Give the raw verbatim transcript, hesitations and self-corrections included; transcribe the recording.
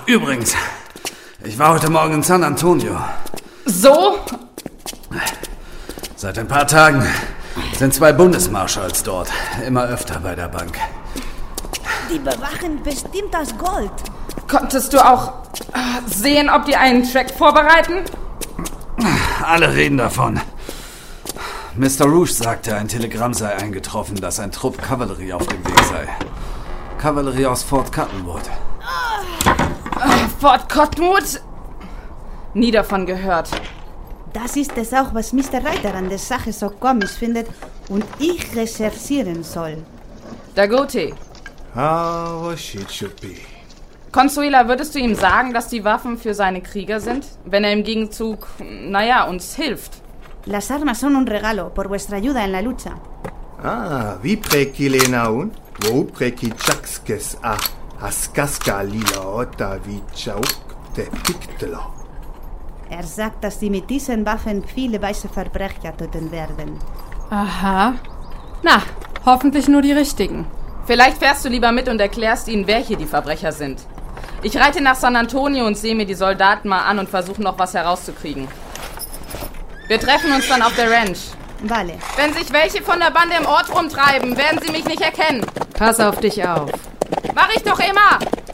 Übrigens, ich war heute Morgen in San Antonio. So? Seit ein paar Tagen sind zwei Bundesmarschalls dort. Immer öfter bei der Bank. Die bewachen bestimmt das Gold. Konntest du auch äh, sehen, ob die einen Track vorbereiten? Alle reden davon. Mister Rouge sagte, ein Telegramm sei eingetroffen, dass ein Trupp Kavallerie auf dem Weg sei. Kavallerie aus Fort Cottonwood. Äh, Fort Cottonwood? Nie davon gehört. Das ist es auch, was Mister Reiter an der Sache so komisch findet und ich recherchieren soll. Dagote. How a shit should be. Consuela, würdest du ihm sagen, dass die Waffen für seine Krieger sind? Wenn er im Gegenzug, naja, uns hilft. Las armas son un regalo por vuestra ayuda en la lucha. Ah, vi preki lenaun, wo preki chakskes a haskaska lila ota vi chauk te piktelo. Er sagt, dass die mit diesen Waffen viele weiße Verbrecher töten werden. Aha. Na, hoffentlich nur die richtigen. Vielleicht fährst du lieber mit und erklärst ihnen, wer hier die Verbrecher sind. Ich reite nach San Antonio und sehe mir die Soldaten mal an und versuche noch was herauszukriegen. Wir treffen uns dann auf der Ranch. Vale. Wenn sich welche von der Bande im Ort rumtreiben, werden sie mich nicht erkennen. Pass auf dich auf. Mach ich doch immer!